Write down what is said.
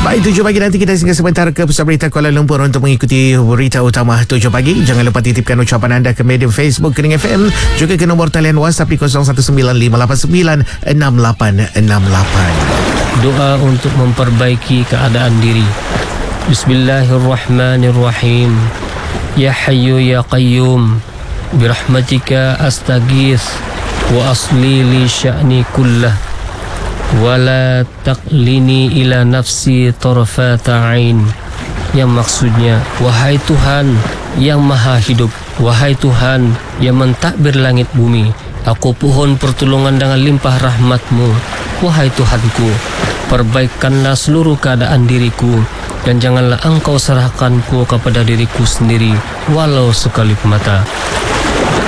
Baik, 7 pagi nanti kita singgah sebentar ke Pusat Berita Kuala Lumpur untuk mengikuti berita utama 7 pagi. Jangan lupa titipkan ucapan anda ke medium Facebook Kening FM, juga ke nombor talian WhatsApp di 0195896868. Doa untuk memperbaiki keadaan diri. Bismillahirrahmanirrahim. Ya Hayyu Ya Qayyum, birahmatika astaghits wa asli li sya'ni kullah wala taqlini ila nafsi tarfata ain. Yang maksudnya, wahai Tuhan yang maha hidup, wahai Tuhan yang mentadbir langit bumi, aku pohon pertolongan dengan limpah rahmat-Mu. Wahai Tuhanku, perbaikanlah seluruh keadaan diriku, dan janganlah Engkau serahkanku kepada diriku sendiri walau sekelip mata.